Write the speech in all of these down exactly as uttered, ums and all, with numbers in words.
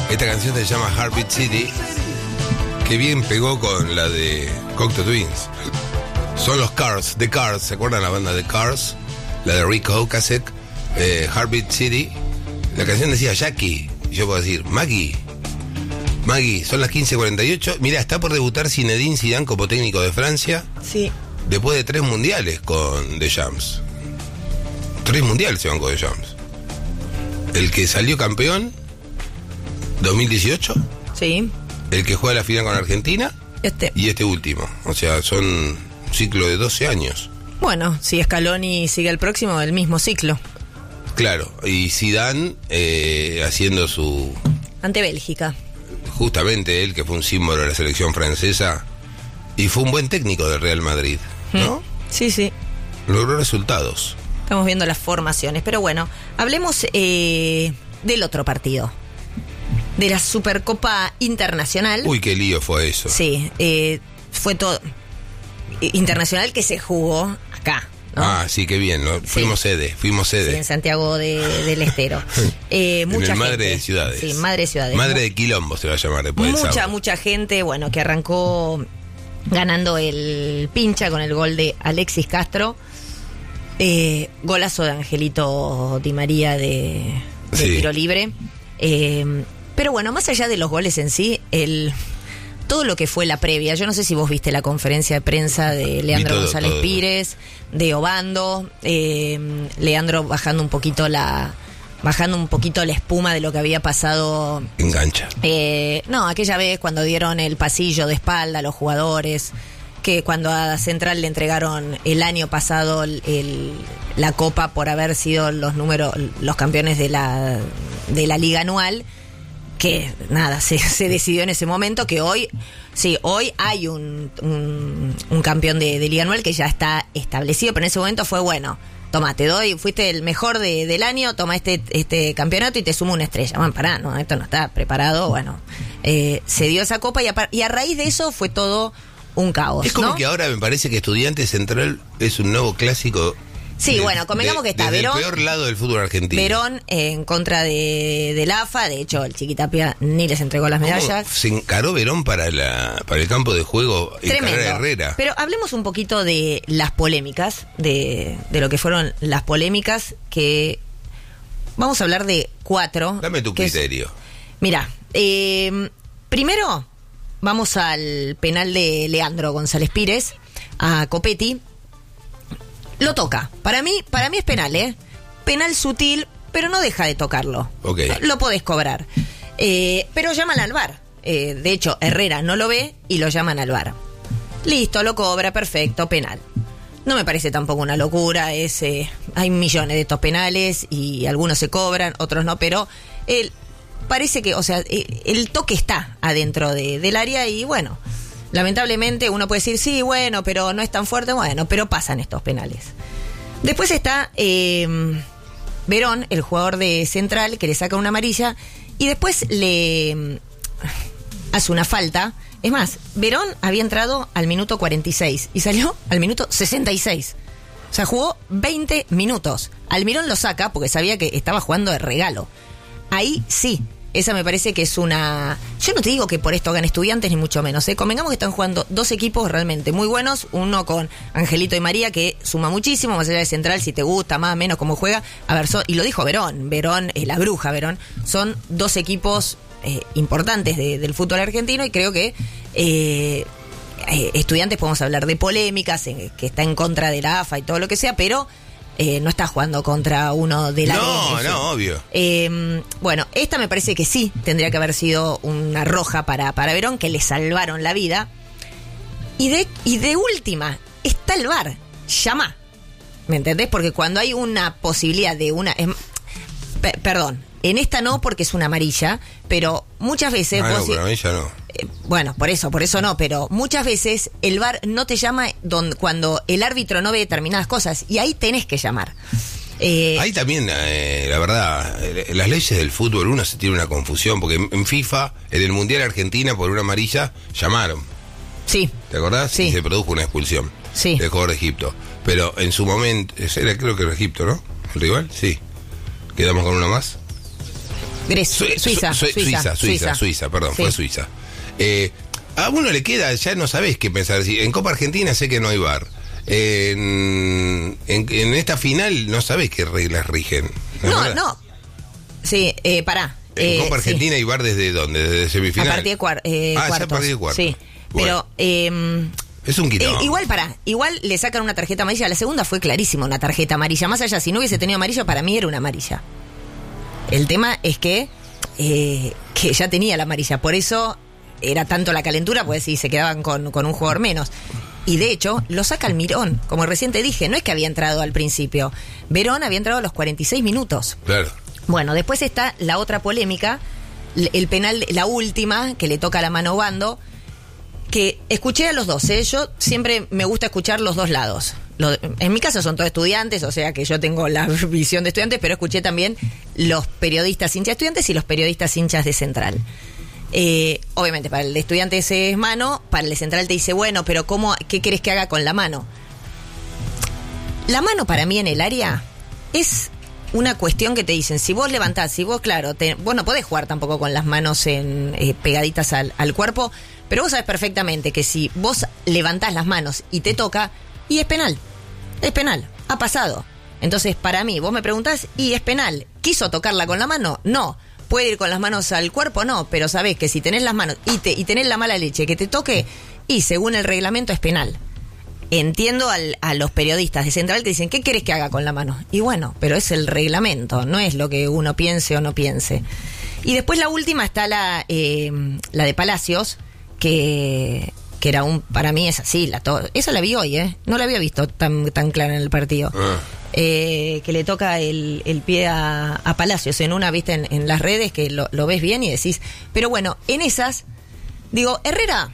Esta canción se llama Heartbeat City, que bien pegó con la de Cocteau Twins. Son los Cars, The Cars, ¿se acuerdan la banda The Cars? La de Rick Ocasek, eh, Heartbeat City. La canción decía Jackie, yo puedo decir Maggie. Maggie, son las quince cuarenta y ocho. Mira, está por debutar Zinedine Zidane como técnico de Francia. Sí. Después de tres mundiales con The Jams. Tres mundiales se van con The Jams. El que salió campeón, dos mil dieciocho. Sí. El que juega la final con Argentina. Este. Y este último. O sea, son un ciclo de doce años. Bueno, si Scaloni sigue el próximo, el mismo ciclo. Claro, y Zidane eh, haciendo su... Ante Bélgica. Justamente él, que fue un símbolo de la selección francesa y fue un buen técnico del Real Madrid, ¿no? Sí, sí. Logró resultados. Estamos viendo las formaciones, pero bueno, hablemos eh, del otro partido, de la Supercopa Internacional. Uy, qué lío fue eso. Sí, eh, fue todo internacional que se jugó acá, ¿no? Ah, sí, qué bien, ¿no? Sí. Fuimos sede, fuimos sede. Sí, en Santiago de, del Estero. Eh, en mucha el Madre gente. de Ciudades. Sí, Madre de Ciudades. Madre de Quilombo se va a llamar después del Mucha, sábado. mucha gente, bueno, que arrancó ganando el pincha con el gol de Alexis Castro. Eh, golazo de Angelito Di María de, de Sí. tiro libre. Eh, pero bueno, más allá de los goles en sí, el... todo lo que fue la previa, yo no sé si vos viste la conferencia de prensa de Leandro todo, González todo. Pires, de Obando, eh, Leandro bajando un poquito la bajando un poquito la espuma de lo que había pasado. Engancha. Eh, no, aquella vez cuando dieron el pasillo de espalda a los jugadores, que cuando a Central le entregaron el año pasado el, el- la copa por haber sido los números, los campeones de la de la liga anual. Que nada, se, se decidió en ese momento que hoy, sí, hoy hay un, un, un campeón de, de Liga Anual que ya está establecido, pero en ese momento fue bueno, toma, te doy, fuiste el mejor de, del año, toma este este campeonato y te sumo una estrella. Bueno, pará, no, esto no está preparado, bueno, eh, se dio esa copa y a, par- y a raíz de eso fue todo un caos, Es como ¿no? que ahora me parece que Estudiantes Central es un nuevo clásico. Sí, de- bueno, convengamos de- que está desde Verón. el peor lado del fútbol argentino. Verón eh, en contra de, del A F A, de hecho el Chiquitapia ni les entregó las ¿Cómo medallas. se encaró Verón para la para el campo de juego en Tremendo. Carrera Herrera? Pero hablemos un poquito de las polémicas, de, de lo que fueron las polémicas, que vamos a hablar de cuatro. Dame tu que es- criterio. Mira, eh, primero vamos al penal de Leandro González Pires a Copetti. Lo toca. Para mí, para mí es penal, ¿eh? Penal sutil, pero no deja de tocarlo. Ok. Lo podés cobrar. Eh, pero llaman al V A R. Eh, de hecho, Herrera no lo ve y lo llaman al V A R. Listo, lo cobra, perfecto, penal. No me parece tampoco una locura. Es, eh, hay millones de estos penales y algunos se cobran, otros no, pero el, parece que, o sea, eh, el toque está adentro de, del área y bueno, lamentablemente uno puede decir, sí, bueno, pero no es tan fuerte, bueno, pero pasan estos penales. Después está eh, Verón, el jugador de Central, que le saca una amarilla y después le mm, hace una falta. Es más, Verón había entrado al minuto cuarenta y seis y salió al minuto sesenta y seis. O sea, jugó veinte minutos. Almirón lo saca porque sabía que estaba jugando de regalo. Ahí sí, esa me parece que es una... Yo no te digo que por esto hagan Estudiantes ni mucho menos, ¿eh? Convengamos que están jugando dos equipos realmente muy buenos, uno con Angelito y María, que suma muchísimo, más allá de Central, si te gusta, más o menos cómo juega. A ver, so- y lo dijo Verón, Verón es la bruja, Verón. Son dos equipos eh, importantes de- del fútbol argentino y creo que... Eh, eh, Estudiantes podemos hablar de polémicas, eh, que está en contra de la A F A y todo lo que sea, pero... Eh, no está jugando contra uno de la No, A D F. no, obvio. Eh, bueno, esta me parece que sí tendría que haber sido una roja para, para Verón, que le salvaron la vida. Y de, y de última, está el V A R. Llama. ¿Me entendés? Porque cuando hay una posibilidad de una... em, pe- perdón, en esta no porque es una amarilla, pero muchas veces... Ah, vos no, si- pero a mí ya no. eh, bueno, por eso, por eso no, pero muchas veces el V A R no te llama don- cuando el árbitro no ve determinadas cosas y ahí tenés que llamar. Eh, Ahí también, eh, la verdad, eh, las leyes del fútbol uno se tiene una confusión, porque en, en FIFA, en el Mundial Argentina, por una amarilla, llamaron. sí, ¿Te acordás? Sí. Y se produjo una expulsión Sí. del jugador de Egipto. Pero en su momento, ese era, creo que era Egipto, ¿no? ¿El rival? Sí. ¿Quedamos con uno más? Grecia, Su- Suiza, su- su- Suiza, Suiza, Suiza, Suiza, perdón, Sí. fue Suiza. Eh, a uno le queda, ya no sabés qué pensar. Si en Copa Argentina sé que no hay V A R. En, en, en esta final no sabés qué reglas rigen. ¿No es No, verdad? no. Sí, eh, pará. En eh, Copa Argentina sí. hay V A R desde dónde, desde A semifinal. partir de cuar- eh, ah, ya a cuartos. partir de cuartos. Sí, Bueno, pero... eh, es un quilombo. Eh, igual para, igual le sacan una tarjeta amarilla. La segunda fue clarísima, una tarjeta amarilla. Más allá, si no hubiese tenido amarilla, para mí era una amarilla. El tema es que, eh, que ya tenía la amarilla. Por eso era tanto la calentura, pues sí, se quedaban con, con un jugador menos. Y de hecho, lo saca Almirón. Como recién te dije, no es que había entrado al principio. Verón había entrado a los cuarenta y seis minutos. Claro. Bueno, después está la otra polémica, l- el penal, la última, que le toca la mano Bando, que escuché a los dos, ¿eh? Yo siempre me gusta escuchar los dos lados. Lo- en mi caso son todos estudiantes, o sea que yo tengo la visión de estudiantes, pero escuché también los periodistas hinchas de estudiantes y los periodistas hinchas de Central. Eh, obviamente para el estudiante ese es mano, para el de Central te dice, bueno, pero ¿cómo, qué querés que haga con la mano? La mano para mí en el área es una cuestión que te dicen, si vos levantás, si vos, claro, te, vos no podés jugar tampoco con las manos en, eh, pegaditas al, al cuerpo, pero vos sabés perfectamente que si vos levantás las manos y te toca, y es penal, es penal, ha pasado. Entonces, para mí, vos me preguntás, y es penal, ¿quiso tocarla con la mano? No. ¿Puede ir con las manos al cuerpo? No, pero sabés que si tenés las manos y, te, y tenés la mala leche que te toque, y según el reglamento es penal. Entiendo al, a los periodistas de Central que dicen, ¿qué querés que haga con la mano? Y bueno, pero es el reglamento, no es lo que uno piense o no piense. Y después la última está la, eh, la de Palacios, que, que era un, para mí es así, la to- esa la vi hoy, ¿eh? No la había visto tan, tan clara en el partido. Ah. Eh, que le toca el, el pie a, a Palacios en una, vista en, en las redes, que lo, lo ves bien y decís, pero bueno, en esas, digo, Herrera,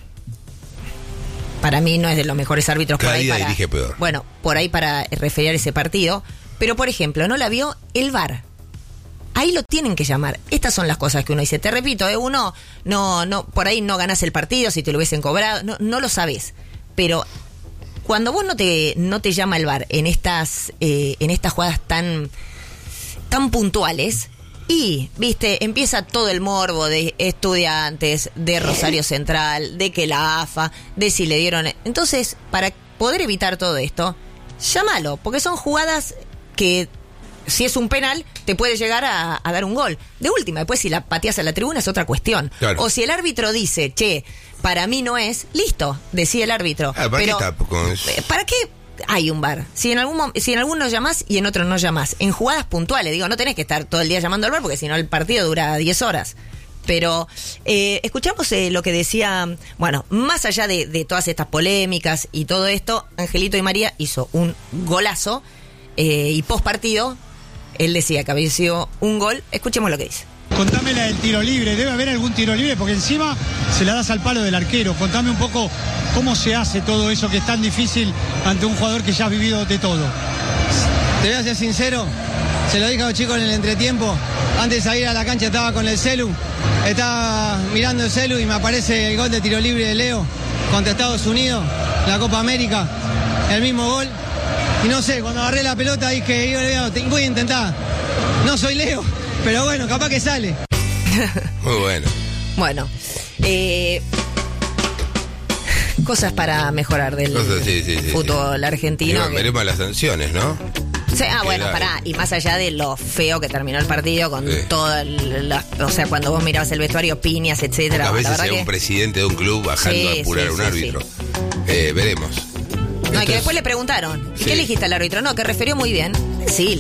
para mí no es de los mejores árbitros. Cada por ahí día para, dirige peor. Bueno, por ahí para referir ese partido, pero por ejemplo, no la vio el V A R. Ahí lo tienen que llamar. Estas son las cosas que uno dice. Te repito, ¿eh? uno no, no, por ahí no ganás el partido si te lo hubiesen cobrado, no, no lo sabés. Pero cuando vos no te, no te llama el V A R en estas, eh, en estas jugadas tan, tan puntuales, y, viste, empieza todo el morbo de estudiantes, de Rosario Central, de que la A F A, de si le dieron... Entonces, para poder evitar todo esto, llámalo, porque son jugadas que, si es un penal, te puede llegar a, a dar un gol. De última, después si la pateas a la tribuna es otra cuestión. Claro. O si el árbitro dice, che, para mí no es, listo, decía el árbitro. Ah, ¿para Pero, qué está? Con- ¿para qué hay un V A R? Si en algún mom- si en algunos llamás y en otros no llamás. En jugadas puntuales, digo, no tenés que estar todo el día llamando al V A R porque si no el partido dura diez horas. Pero eh, escuchamos eh, lo que decía, bueno, más allá de, de todas estas polémicas y todo esto, Angelito Di María hizo un golazo eh, y post partido él decía que había sido un gol. Escuchemos lo que dice. Contame la del tiro libre, debe haber algún tiro libre porque encima se la das al palo del arquero. Contame un poco cómo se hace todo eso que es tan difícil ante un jugador que ya ha vivido de todo. Te voy a ser sincero, se lo dije a los chicos en el entretiempo, antes de salir a la cancha estaba con el celu, estaba mirando el celu y me aparece el gol de tiro libre de Leo contra Estados Unidos, la Copa América, el mismo gol. Y no sé, cuando agarré la pelota dije, yo voy a intentar, no soy Leo, pero bueno, capaz que sale. Muy bueno. Bueno, eh, cosas para mejorar del Cosas, sí, sí, sí, fútbol sí. argentino. Igual, que- veremos las sanciones, ¿no? Sí, ah, bueno, Era- pará, y más allá de lo feo que terminó el partido con Sí. toda la, o sea, cuando vos mirabas el vestuario, piñas, etcétera. A la veces verdad es que, un presidente de un club bajando Sí, a apurar sí, a un sí, árbitro. Eh, veremos. no, y que Esto es- después le preguntaron, ¿y Sí. qué elegiste al árbitro? No, que refirió muy bien. Sí,